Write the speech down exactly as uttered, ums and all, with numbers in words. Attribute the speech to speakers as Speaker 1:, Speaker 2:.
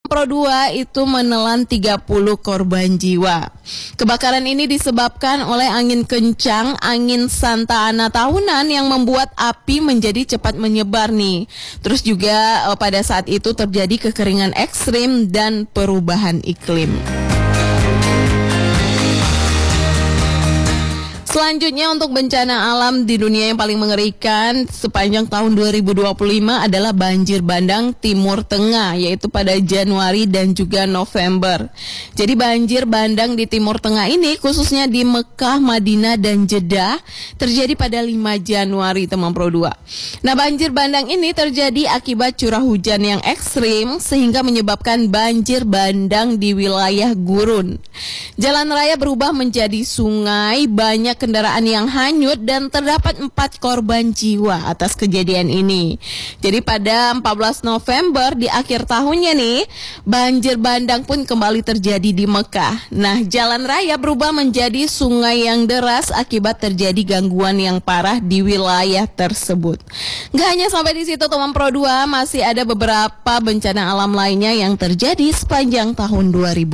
Speaker 1: Pro dua itu menelan tiga puluh korban jiwa. Kebakaran ini disebabkan oleh angin kencang, angin Santa Ana tahunan yang membuat api menjadi cepat menyebar nih. Terus juga eh, pada saat itu terjadi kekeringan ekstrim dan perubahan iklim. Selanjutnya untuk bencana alam di dunia yang paling mengerikan sepanjang tahun dua ribu dua puluh lima adalah banjir bandang Timur Tengah, yaitu pada Januari dan juga November. Jadi banjir bandang di Timur Tengah ini khususnya di Mekah, Madinah dan Jeddah terjadi pada lima Januari teman Pro dua. Nah, banjir bandang ini terjadi akibat curah hujan yang ekstrim sehingga menyebabkan banjir bandang di wilayah gurun. Jalan raya berubah menjadi sungai, banyak kendaraan yang hanyut dan terdapat empat korban jiwa atas kejadian ini. Jadi pada empat belas November di akhir tahunnya nih, banjir bandang pun kembali terjadi di Mekah. Nah, jalan raya berubah menjadi sungai yang deras akibat terjadi gangguan yang parah di wilayah tersebut. Gak hanya sampai di situ teman Pro dua, masih ada beberapa bencana alam lainnya yang terjadi sepanjang tahun dua ribu.